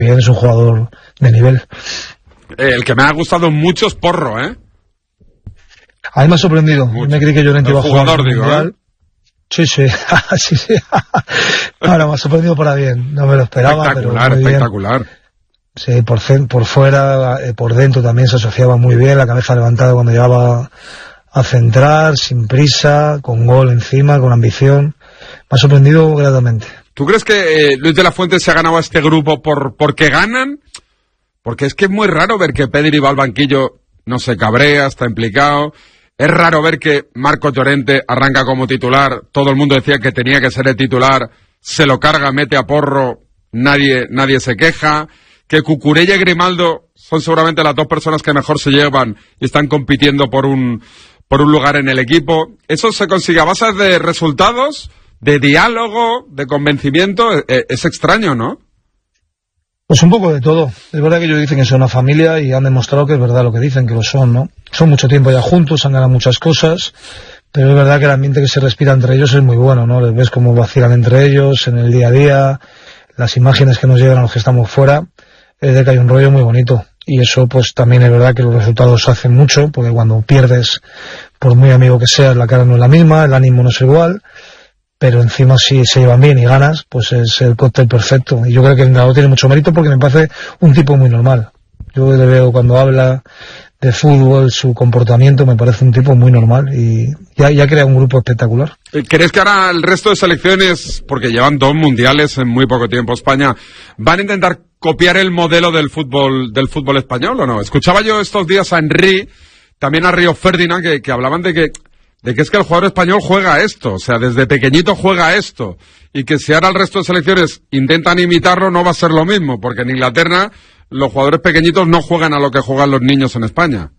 bien, es un jugador de nivel. El que me ha gustado mucho es Porro, ¿eh? A mí me ha sorprendido. Me creí que Llorente iba a jugar. Jugador, digo, ¿eh? Sí. sí. Ahora me ha sorprendido para bien. No me lo esperaba. Espectacular. Sí, por fuera, por dentro también se asociaba muy bien, la cabeza levantada cuando llegaba a centrar, sin prisa, con gol encima, con ambición. Me ha sorprendido gratamente. ¿Tú crees que Luis de la Fuente se ha ganado a este grupo porque ganan? Porque es que es muy raro ver que Pedri va al banquillo, no se cabrea, está implicado. Es raro ver que Marcos Llorente arranca como titular. Todo el mundo decía que tenía que ser el titular. Se lo carga, mete a Porro, nadie se queja. Que Cucurella y Grimaldo son seguramente las dos personas que mejor se llevan y están compitiendo por un lugar en el equipo. Eso se consigue a base de resultados, de diálogo, de convencimiento. Es extraño, ¿no? Pues un poco de todo. Es verdad que ellos dicen que son una familia y han demostrado que es verdad lo que dicen, que lo son, ¿no? Son mucho tiempo ya juntos, han ganado muchas cosas, pero es verdad que el ambiente que se respira entre ellos es muy bueno, ¿no? Les ves cómo vacilan entre ellos en el día a día, las imágenes que nos llegan a los que estamos fuera, es de que hay un rollo muy bonito. Y eso pues también es verdad que los resultados hacen mucho, porque cuando pierdes, por muy amigo que seas, la cara no es la misma, el ánimo no es igual, pero encima si se llevan bien y ganas, pues es el cóctel perfecto. Y yo creo que el entrenador tiene mucho mérito porque me parece un tipo muy normal. Yo le veo cuando habla de fútbol, su comportamiento, me parece un tipo muy normal y ya crea un grupo espectacular. ¿Crees que ahora el resto de selecciones, porque llevan 2 mundiales en muy poco tiempo España, van a intentar copiar el modelo del fútbol español o no? Escuchaba yo estos días a Henry, también a Río Ferdinand, que hablaban de que es que el jugador español juega esto, o sea, desde pequeñito juega esto, y que si ahora el resto de selecciones intentan imitarlo no va a ser lo mismo, porque en Inglaterra los jugadores pequeñitos no juegan a lo que juegan los niños en España.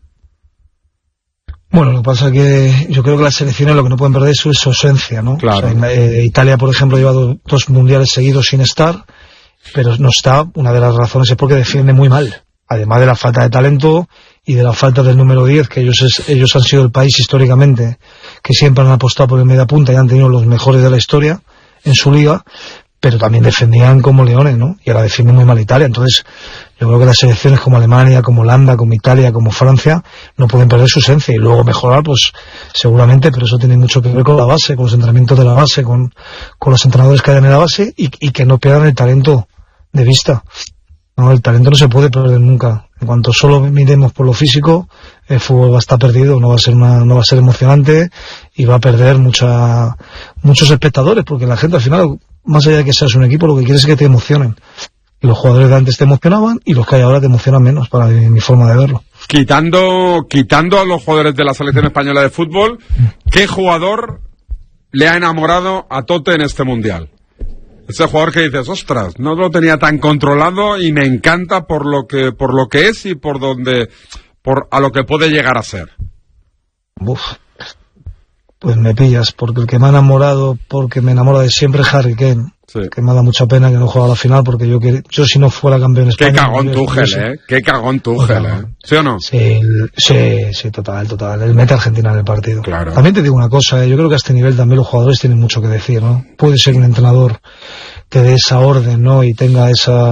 Bueno, lo que pasa es que yo creo que las selecciones lo que no pueden perder es su esencia, ¿no? Claro. O sea, Italia, por ejemplo, lleva 2 mundiales seguidos sin estar, pero no está, una de las razones es porque defiende muy mal, además de la falta de talento y de la falta del número 10, que ellos han sido el país históricamente que siempre han apostado por el media punta y han tenido los mejores de la historia en su liga, pero también defendían como leones, ¿no? Y ahora defiende muy mal Italia. Entonces yo creo que las selecciones como Alemania, como Holanda, como Italia, como Francia no pueden perder su esencia y luego mejorar, pues seguramente, pero eso tiene mucho que ver con la base, con los entrenamientos de la base, con los entrenadores que hay en la base y que no pierdan el talento de vista. No, el talento no se puede perder nunca. En cuanto solo miremos por lo físico, el fútbol va a estar perdido, no va a ser emocionante y va a perder muchos espectadores, porque la gente al final, más allá de que seas un equipo, lo que quiere es que te emocionen. Y los jugadores de antes te emocionaban y los que hay ahora te emocionan menos, para mi forma de verlo. Quitando a los jugadores de la selección española de fútbol, ¿qué jugador le ha enamorado a Tote en este mundial? Ese jugador que dices, ostras, no lo tenía tan controlado y me encanta por lo que es y por a lo que puede llegar a ser. Uf, pues me pillas, porque el que me ha enamorado, porque me enamora de siempre es Harry Kane. Sí. Que me da mucha pena que no juegue a la final, porque yo si no fuera campeón español... Qué cagón Tuchel, Qué cagón Tuchel, ¿Sí o no? Sí, total. Él mete a Argentina en el partido. Claro. También te digo una cosa, yo creo que a este nivel también los jugadores tienen mucho que decir, ¿no? Puede ser un entrenador que dé esa orden, ¿no? Y tenga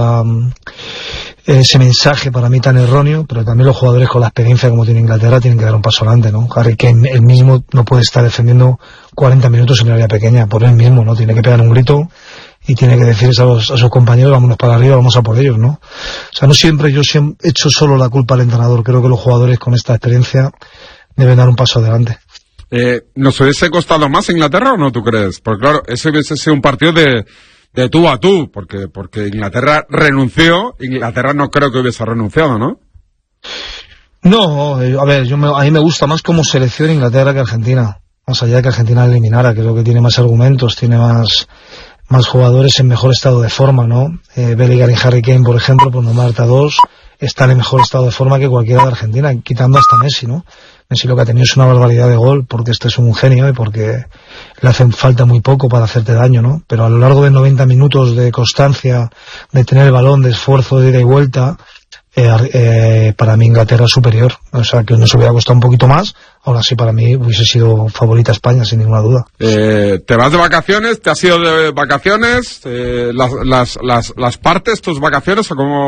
ese mensaje para mí tan erróneo, pero también los jugadores con la experiencia como tiene Inglaterra tienen que dar un paso adelante, ¿no? Harry Kane él mismo no puede estar defendiendo 40 minutos en el área pequeña, por él mismo, ¿no? Tiene que pegar un grito y tiene que decirles a sus compañeros, vámonos para arriba, vamos a por ellos, ¿no? O sea, no siempre yo he hecho solo la culpa al entrenador, creo que los jugadores con esta experiencia deben dar un paso adelante. ¿Nos hubiese costado más Inglaterra o no, tú crees? Porque claro, ese hubiese sido un partido de tú a tú, porque Inglaterra renunció, Inglaterra no creo que hubiese renunciado, ¿no? No, a ver, a mí me gusta más como selección Inglaterra que Argentina, más allá de que Argentina eliminara, creo que tiene más argumentos, tiene más jugadores en mejor estado de forma, ¿no? Bellingham y Harry Kane, por ejemplo, por nombrarte a 2, están en mejor estado de forma que cualquiera de Argentina, quitando hasta Messi, ¿no? Messi lo que ha tenido es una barbaridad de gol, porque este es un genio y porque le hace falta muy poco para hacerte daño, ¿no? Pero a lo largo de 90 minutos de constancia, de tener el balón, de esfuerzo, de ida y vuelta, para mí Inglaterra es superior. O sea, que nos hubiera costado un poquito más, ahora sí para mí hubiese sido favorita España, sin ninguna duda. ¿Te vas de vacaciones? ¿Te has ido de vacaciones? ¿Las partes tus vacaciones o cómo?